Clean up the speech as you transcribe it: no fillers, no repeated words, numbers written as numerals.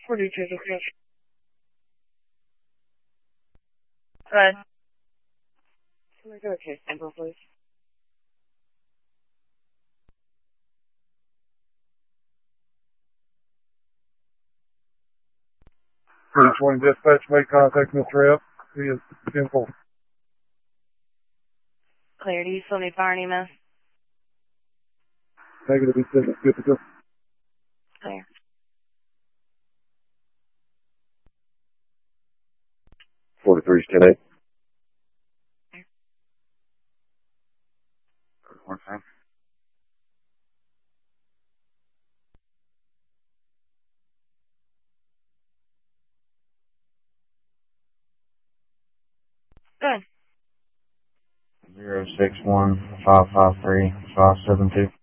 42 dispatch. Go ahead. Can I go to case number, please? British 1 dispatch, make contact Mr. F. He is 10-4. Clear. Do you still need fire and EMS? Negative, he said it's good to go. Clear. 43's 10-8. One time. Good. 061-553-572.